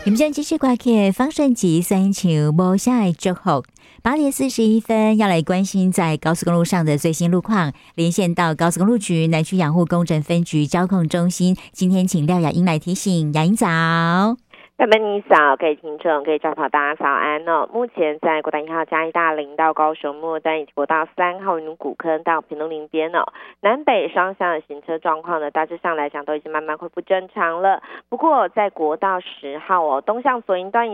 你们将继续挂起方顺吉三球无下的祝福。8:41要来关心在高速公路上的最新路况，连线到高速公路局南区养护工程分局交控中心。今天请廖雅英来提醒，雅英早。 朋友们你早，各位听众各位家跑大家早安哦。目前在国道1号嘉义大林到高雄末端以及国道3号云古坑到屏东林边哦，南北双向的行车状况呢，大致上来讲都已经慢慢恢复正常了。不过在国道10号东向左营段